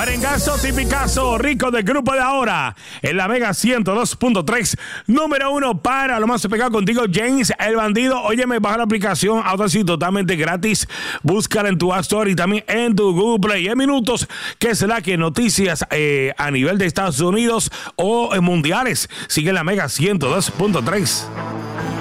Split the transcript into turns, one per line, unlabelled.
Merengazo, tipicazo, rico del grupo de ahora. En la Mega 102.3, número 1 para lo más pegado contigo, James el Bandido. Óyeme, baja la aplicación Audacity totalmente gratis. Búscala en tu App Store y también en tu Google Play. En minutos, que será que noticias a nivel de Estados Unidos o mundiales. Sigue la Mega 102.3.